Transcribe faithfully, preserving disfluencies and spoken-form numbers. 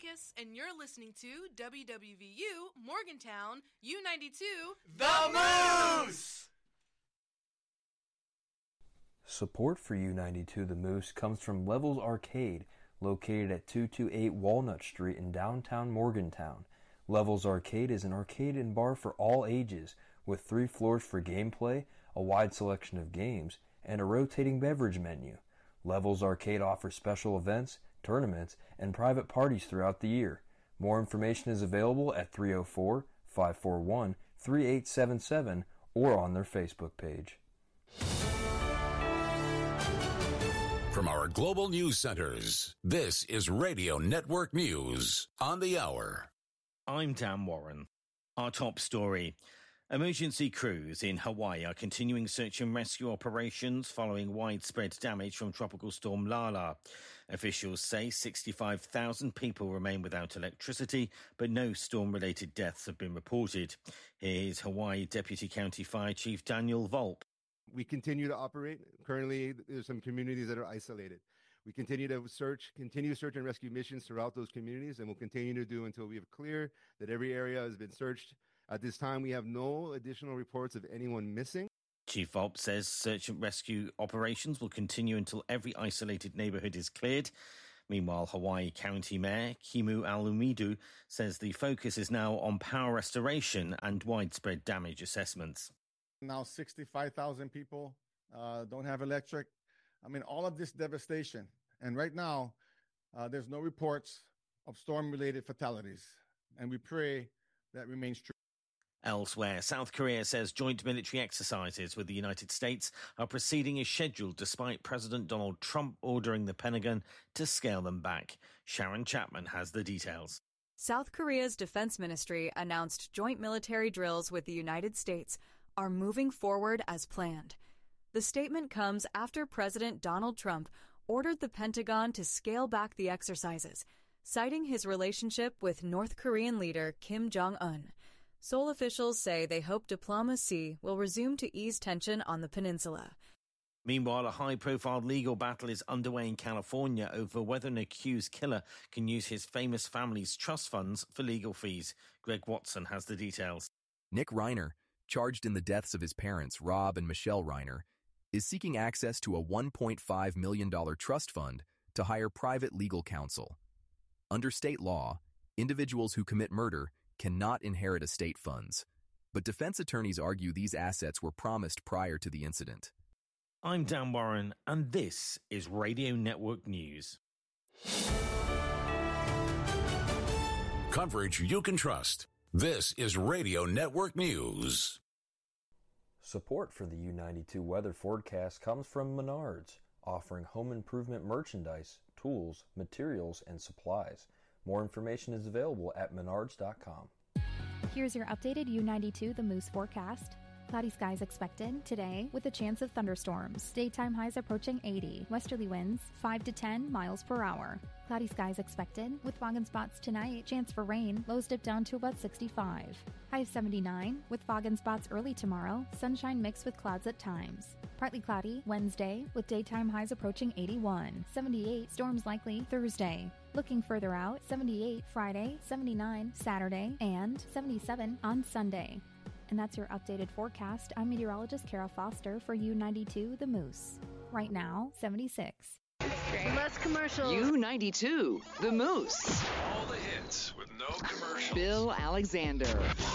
Leviticus, and you're listening to W W V U Morgantown U ninety-two The Moose! Support for U ninety-two The Moose comes from Levels Arcade, located at two twenty-eight Walnut Street in downtown Morgantown. Levels Arcade is an arcade and bar for all ages, with three floors for gameplay, a wide selection of games, and a rotating beverage menu. Levels Arcade offers special events, tournaments, and private parties throughout the year. More information is available at three oh four, five four one, three eight seven seven or on their Facebook page. From our global news centers, this is Radio Network News on the hour. I'm Dan Warren. Our top story. Emergency crews in Hawaii are continuing search and rescue operations following widespread damage from Tropical Storm Lala. Officials say sixty-five thousand people remain without electricity, but no storm-related deaths have been reported. Here's Hawaii Deputy County Fire Chief Daniel Volpe. We continue to operate. Currently, there's some communities that are isolated. We continue to search, continue search and rescue missions throughout those communities, and we'll continue to do until we have clear that every area has been searched. At this time, we have no additional reports of anyone missing. Chief Volpe says search and rescue operations will continue until every isolated neighborhood is cleared. Meanwhile, Hawaii County Mayor Kimu Alumidu says the focus is now on power restoration and widespread damage assessments. Now sixty-five thousand people uh, don't have electric. I mean, all of this devastation. And right now, uh, there's no reports of storm-related fatalities. And we pray that remains true. Elsewhere, South Korea says joint military exercises with the United States are proceeding as scheduled despite President Donald Trump ordering the Pentagon to scale them back. Sharon Chapman has the details. South Korea's defense ministry announced joint military drills with the United States are moving forward as planned. The statement comes after President Donald Trump ordered the Pentagon to scale back the exercises, citing his relationship with North Korean leader Kim Jong-un. Seoul officials say they hope diplomacy will resume to ease tension on the peninsula. Meanwhile, a high-profile legal battle is underway in California over whether an accused killer can use his famous family's trust funds for legal fees. Greg Watson has the details. Nick Reiner, charged in the deaths of his parents, Rob and Michelle Reiner, is seeking access to a one point five million dollars trust fund to hire private legal counsel. Under state law, individuals who commit murder cannot inherit estate funds, but defense attorneys argue these assets were promised prior to the incident. I'm Dan Warren, and this is Radio Network News. Coverage you can trust. This is Radio Network News. Support for the U ninety-two weather forecast comes from Menards, offering home improvement merchandise, tools, materials, and supplies. More information is available at menards dot com. Here's your updated U ninety-two The Moose forecast. Cloudy skies expected today with a chance of thunderstorms. Daytime highs approaching eighty. Westerly winds five to ten miles per hour. Cloudy skies expected with fog and spots tonight. Chance for rain. Lows dip down to about sixty-five. High of seventy-nine with fog and spots early tomorrow. Sunshine mixed with clouds at times. Partly cloudy Wednesday with daytime highs approaching eighty-one. seventy-eight storms likely Thursday. Looking further out, seventy-eight Friday, seventy-nine Saturday, and seventy-seven on Sunday. And that's your updated forecast. I'm meteorologist Kara Foster for U ninety-two The Moose. Right now, seventy-six. Less commercials. U ninety-two The Moose. All the hits with no commercials. Bill Alexander.